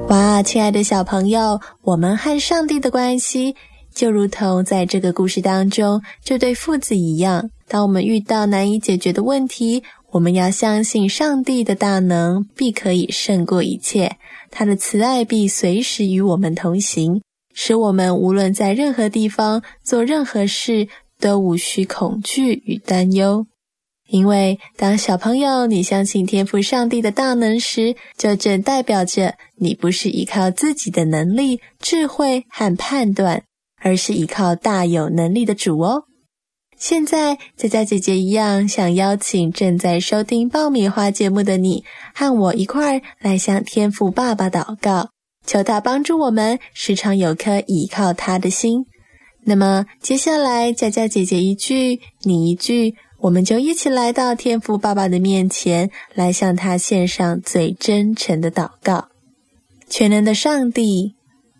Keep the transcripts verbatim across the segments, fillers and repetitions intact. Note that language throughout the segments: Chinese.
哇，亲爱的小朋友，我们和上帝的关系就如同在这个故事当中这对父子一样，当我们遇到难以解决的问题，我们要相信上帝的大能必可以胜过一切，他的慈爱必随时与我们同行，使我们无论在任何地方做任何事都无需恐惧与担忧。因为当小朋友你相信天父上帝的大能时，就正代表着你不是依靠自己的能力、智慧和判断，而是依靠大有能力的主哦。现在佳佳姐姐一样想邀请正在收听爆米花节目的你，和我一块儿来向天父爸爸祷告，求他帮助我们时常有颗倚靠他的心。那么接下来佳佳姐姐一句你一句，我们就一起来到天父爸爸的面前，来向他献上最真诚的祷告。全能的上帝，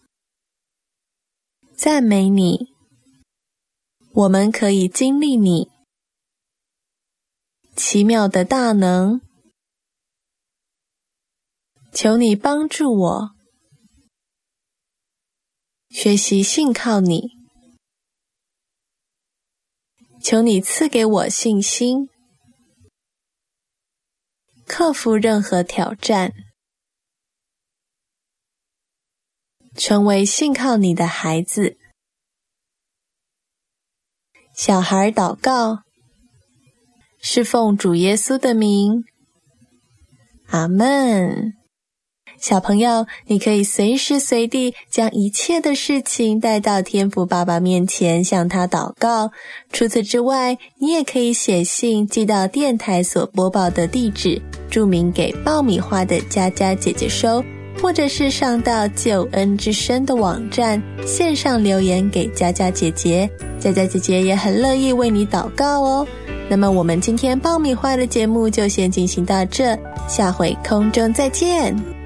赞美你，我们可以经历你奇妙的大能，求你帮助我学习信靠你，求你赐给我信心，克服任何挑战，成为信靠你的孩子。小孩祷告，是奉主耶稣的名，阿们。小朋友，你可以随时随地将一切的事情带到天父爸爸面前，向他祷告。除此之外，你也可以写信寄到电台所播报的地址，注明给爆米花的佳佳姐姐收，或者是上到救恩之声的网站，线上留言给佳佳姐姐，佳佳姐姐也很乐意为你祷告哦。那么我们今天爆米花的节目就先进行到这，下回空中再见。